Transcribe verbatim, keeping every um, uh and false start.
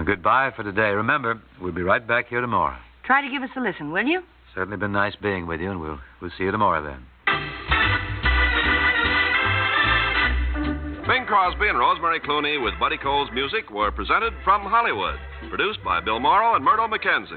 And goodbye for today. Remember, we'll be right back here tomorrow. Try to give us a listen, will you? Certainly been nice being with you, and we'll, we'll see you tomorrow then. Bing Crosby and Rosemary Clooney with Buddy Cole's music were presented from Hollywood. Produced by Bill Morrow and Myrtle McKenzie.